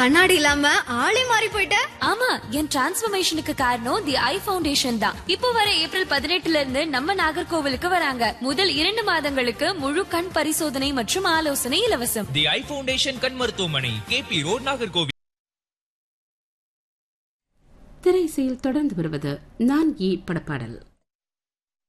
கண்ணாடி இல்லாம ஆளே மாறி போயிட்ட. ஆமா, என் டிரான்ஸ்ஃபர்மேஷனுக்கு காரணம் தி ஐ ஃபவுண்டேஷன் தான். இப்போ வர ஏப்ரல் 18 இருந்து நம்ம நாகர்கோவிலுக்கு வராங்க. முதல் 2 மாதங்களுக்கு முழு கண் பரிசோதனை மற்றும் ஆலோசனை இலவசம். தி ஐ ஃபவுண்டேஷன் கண் மருத்துவமனை, கேபி ரோட், நாகர்கோவில். திரைசையில் தொடர்ந்து வருவது நான் படப்பாடல்.